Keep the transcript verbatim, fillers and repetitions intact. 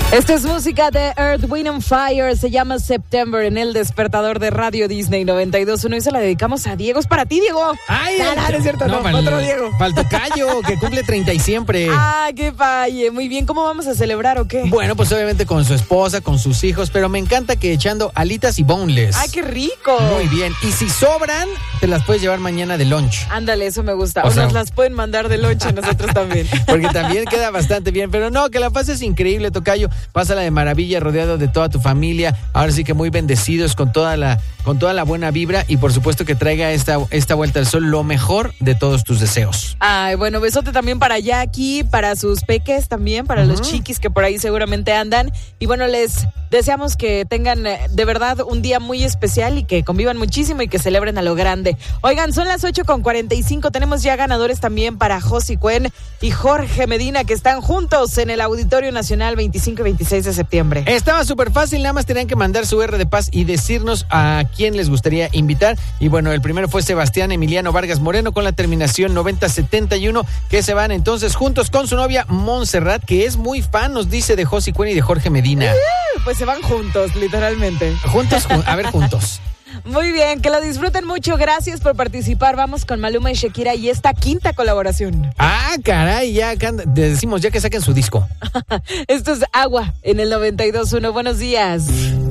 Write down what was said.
Esta es música de Earth, Wind and Fire, se llama September en el despertador de Radio Disney noventa y dos punto uno y se la dedicamos a Diego. Es para ti, Diego. Ay, no, no, no es cierto, no, no otro Diego. Faltocayo, que cumple treinta y siempre. Ah, qué falle. Muy bien, ¿cómo vamos a celebrar o qué? Bueno, pues obviamente con su esposa, con sus hijos, pero me encanta que echando alitas y boneless. Ay, qué rico. Muy bien, y si sobran, te las puedes llevar mañana de lunch. Ándale, eso me gusta. O, O o sea, nos las pueden mandar de lunch a nosotros también. Porque también queda bastante bien, pero no, que la pases increíble, tocayo. Pásala de maravilla, rodeado de toda tu familia. Ahora sí que muy bendecidos con toda la, con toda la buena vibra y por supuesto que traiga esta, esta vuelta al sol lo mejor de todos tus deseos. Ay, bueno, besote también para Jackie, para sus peques también, para uh-huh. los chiquis que por ahí seguramente andan. Y bueno, les deseamos que tengan de verdad un día muy especial y que convivan muchísimo y que celebren a lo grande. Oigan, son las ocho con cuarenta y cinco. Tenemos ya ganadores también para Josi Cuen y Jorge Medina, que están juntos en el Auditorio Nacional veinticinco y veintiséis de septiembre. Estaba súper fácil, nada más tenían que mandar su R de paz y decirnos a quién les gustaría invitar. Y bueno, el primero fue Sebastián Emiliano Vargas Moreno con la terminación noventa setenta y uno, que se van entonces juntos con su novia Montserrat, que es muy fan, nos dice, de Josi Cuen y de Jorge Medina. Uh, pues se van juntos, literalmente. Juntos, jun- a ver, juntos. Muy bien, que lo disfruten mucho. Gracias por participar. Vamos con Maluma y Shakira y esta quinta colaboración. Ah, caray, ya acá decimos ya que saquen su disco. Esto es Agua en el noventa y dos punto uno. Buenos días.